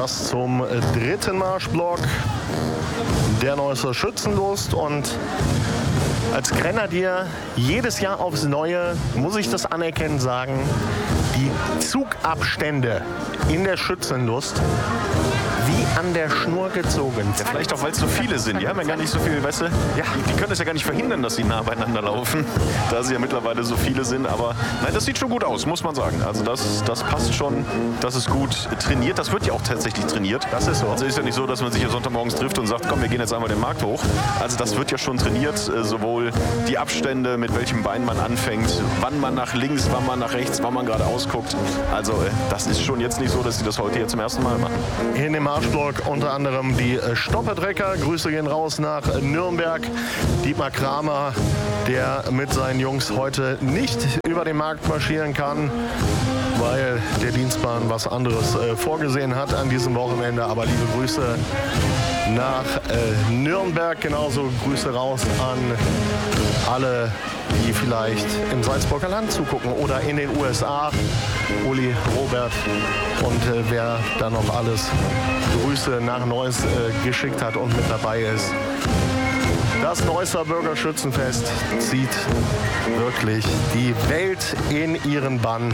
das zum dritten Marschblock der Neusser Schützenlust. Und als Grenadier jedes Jahr aufs Neue, muss ich das anerkennen sagen, die Zugabstände in der Schützenlust wie an der Schnur gezogen. Ja, vielleicht auch, weil es so viele sind. Die haben ja gar nicht so viel, weißt du? Ja, die können es ja gar nicht verhindern, dass sie nah beieinander laufen, da sie ja mittlerweile so viele sind. Aber nein, das sieht schon gut aus, muss man sagen. Also das passt schon, das ist gut trainiert. Das wird ja auch tatsächlich trainiert. Das ist so. Also ist ja nicht so, dass man sich ja Sonntagmorgens trifft und sagt, komm, wir gehen jetzt einmal den Markt hoch. Also das wird ja schon trainiert, sowohl die Abstände, mit welchem Bein man anfängt, wann man nach links, wann man nach rechts, wann man geradeaus guckt. Also das ist schon jetzt nicht so, dass sie das heute hier zum ersten Mal machen. In dem Marschblock unter anderem die Stopperdrecker. Grüße gehen raus nach Nürnberg. Dietmar Kramer, der mit seinen Jungs heute nicht über den Markt marschieren kann, weil der Dienstplan was anderes vorgesehen hat an diesem Wochenende. Aber liebe Grüße nach Nürnberg. Genauso Grüße raus an alle, die vielleicht im Salzburger Land zugucken oder in den USA. Uli, Robert und wer da noch alles Grüße nach Neuss geschickt hat und mit dabei ist. Das Neusser Bürgerschützenfest zieht wirklich die Welt in ihren Bann.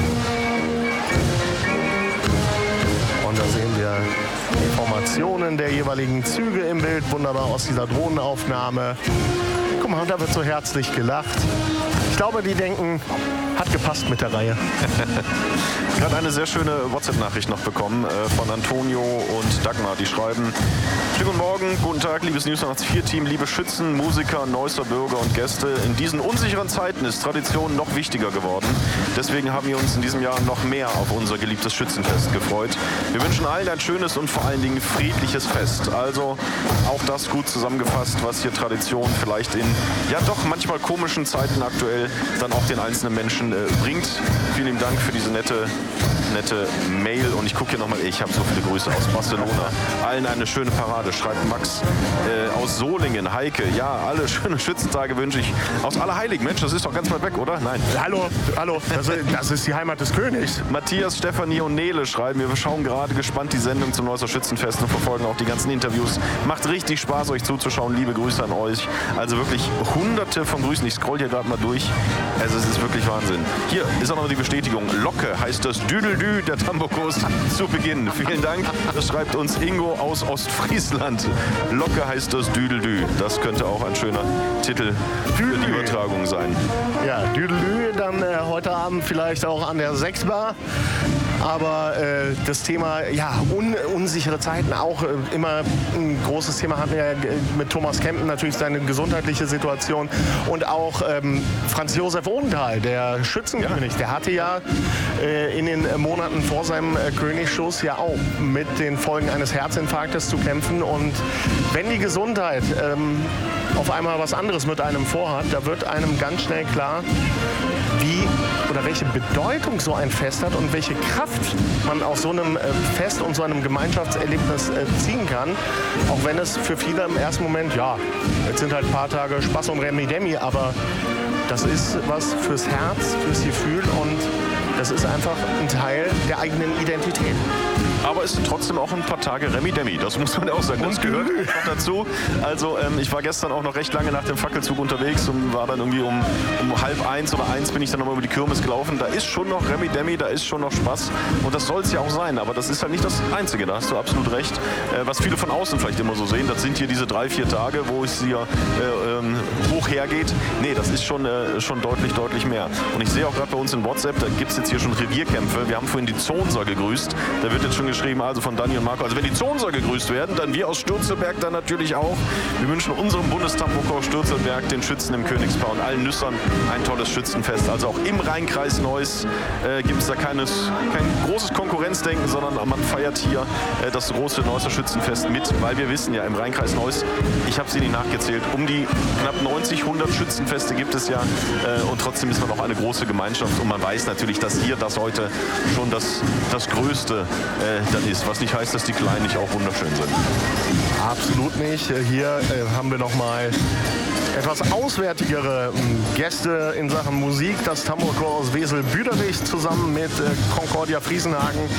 Und da sehen wir die Formationen der jeweiligen Züge im Bild, wunderbar aus dieser Drohnenaufnahme. Guck mal, da wird so herzlich gelacht. Ich glaube, die denken, hat gepasst mit der Reihe. Gerade eine sehr schöne WhatsApp-Nachricht noch bekommen von Antonio und Dagmar. Die schreiben: Schönen guten Morgen, guten Tag, liebes News 4-Team, liebe Schützen, Musiker, Neusser Bürger und Gäste. In diesen unsicheren Zeiten ist Tradition noch wichtiger geworden. Deswegen haben wir uns in diesem Jahr noch mehr auf unser geliebtes Schützenfest gefreut. Wir wünschen allen ein schönes und vor allen Dingen friedliches Fest. Also auch das gut zusammengefasst, was hier Tradition vielleicht in ja doch manchmal komischen Zeiten aktuell dann auch den einzelnen Menschen bringt. Vielen lieben Dank für diese nette Mail. Und ich gucke hier nochmal, ich habe so viele Grüße aus Barcelona. Allen eine schöne Parade, schreibt Max aus Solingen. Heike, ja, alle schöne Schützentage wünsche ich. Aus Allerheiligen, Mensch, das ist doch ganz weit weg, oder? Nein. Hallo, das ist die Heimat des Königs. Matthias, Stefanie und Nele schreiben, wir schauen gerade gespannt die Sendung zum Neusser Schützenfest und verfolgen auch die ganzen Interviews. Macht richtig Spaß, euch zuzuschauen. Liebe Grüße an euch. Also wirklich hunderte von Grüßen. Ich scroll hier gerade mal durch. Also es ist wirklich Wahnsinn. Hier ist auch noch die Bestätigung. Locke heißt das Düdeldü, der Tambokurs zu Beginn. Vielen Dank. Das schreibt uns Ingo aus Ostfriesland. Locke heißt das Düdeldü. Das könnte auch ein schöner Titel für die Übertragung sein. Ja, Düdeldü, dann heute Abend vielleicht auch an der Sechsbar. Aber das Thema, ja, unsichere Zeiten, auch immer ein großes Thema hatten wir mit Thomas Kempen, natürlich seine gesundheitliche Situation. Und auch Franz Josef Odenthal, der Schützenkönig, der hatte ja in den Monaten vor seinem Königsschuss ja auch mit den Folgen eines Herzinfarktes zu kämpfen. Und wenn die Gesundheit auf einmal was anderes mit einem vorhat, da wird einem ganz schnell klar, wie oder welche Bedeutung so ein Fest hat und welche Kraft man aus so einem Fest und so einem Gemeinschaftserlebnis ziehen kann. Auch wenn es für viele im ersten Moment, ja, jetzt sind halt ein paar Tage Spaß und Remi-Demi, aber das ist was fürs Herz, fürs Gefühl und das ist einfach ein Teil der eigenen Identität. Aber es sind trotzdem auch ein paar Tage Remi-Demi, das muss man ja auch sagen. Das gehört einfach dazu. Also ich war gestern auch noch recht lange nach dem Fackelzug unterwegs und war dann irgendwie um 12:30 oder 1 bin ich dann nochmal über die Kirmes gelaufen. Da ist schon noch Remi-Demi, da ist schon noch Spaß und das soll es ja auch sein. Aber das ist halt nicht das Einzige, da hast du absolut recht. Was viele von außen vielleicht immer so sehen, das sind hier diese 3-4 Tage, wo es hier hoch hergeht. Nee, das ist schon deutlich mehr. Und ich sehe auch gerade bei uns in WhatsApp, da gibt es jetzt hier schon Revierkämpfe. Wir haben vorhin die Zonser gegrüßt. Da wird jetzt schon geschrieben, also von Daniel und Marco. Also wenn die Zonser gegrüßt werden, dann wir aus Stürzelberg dann natürlich auch. Wir wünschen unserem Bundestambour Stürzelberg, den Schützen im Königspaar und allen Nüssern ein tolles Schützenfest. Also auch im Rheinkreis Neuss gibt es da kein großes Konkurrenzdenken, sondern man feiert hier das große Neusser Schützenfest mit, weil wir wissen ja, im Rheinkreis Neuss, ich habe sie nicht nachgezählt, um die knapp 100 Schützenfeste gibt es ja und trotzdem ist man auch eine große Gemeinschaft und man weiß natürlich, dass hier das heute schon das Größte dann ist, was nicht heißt, dass die Kleinen nicht auch wunderschön sind. Absolut nicht. Hier haben wir noch mal etwas auswärtigere Gäste in Sachen Musik. Das Tambourchor aus Wesel-Büderich zusammen mit Concordia Friesenhagen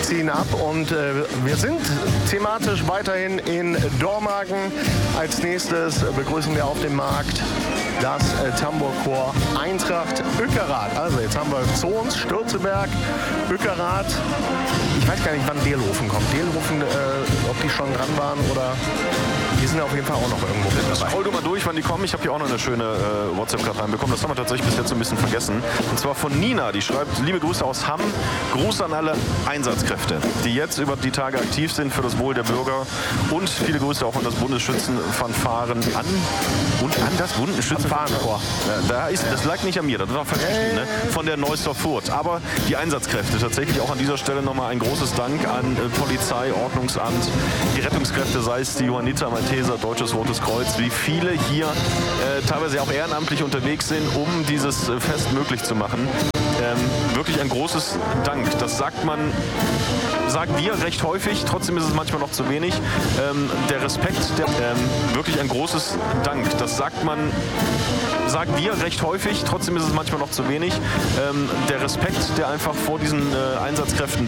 ziehen ab und wir sind thematisch weiterhin in Dormagen. Als nächstes begrüßen wir auf dem Markt das Tambourchor Eintracht Ueckerath. Also jetzt haben wir Zons, Stürzeberg, Ueckerath. Ich weiß gar nicht, wann Delhofen kommt. Delhofen, ob die schon dran waren oder... Die sind auf jeden Fall auch noch irgendwo mit dabei. Scroll du mal durch, wann die kommen. Ich habe hier auch noch eine schöne WhatsApp gerade reinbekommen. Das haben wir tatsächlich bis jetzt so ein bisschen vergessen. Und zwar von Nina. Die schreibt, liebe Grüße aus Hamm. Gruß an alle Einsatzkräfte, die jetzt über die Tage aktiv sind für das Wohl der Bürger. Und viele Grüße auch an das Bundesschützenfanfaren das Bundesschützenfanfaren. Das lag nicht an mir, das war falsch geschrieben, ne? Von der Neusdorf Furt. Aber die Einsatzkräfte, tatsächlich auch an dieser Stelle nochmal ein großes Dank an Polizei, Ordnungsamt, die Rettungskräfte, sei es die Johanniter, Malteser, Deutsches Rotes Kreuz, wie viele hier teilweise auch ehrenamtlich unterwegs sind, um dieses Fest möglich zu machen. Wirklich ein großes Dank. Das sagen wir recht häufig, trotzdem ist es manchmal noch zu wenig. Der Respekt, wirklich ein großes Dank. Das sagen wir recht häufig, trotzdem ist es manchmal noch zu wenig. Der Respekt, der einfach vor diesen Einsatzkräften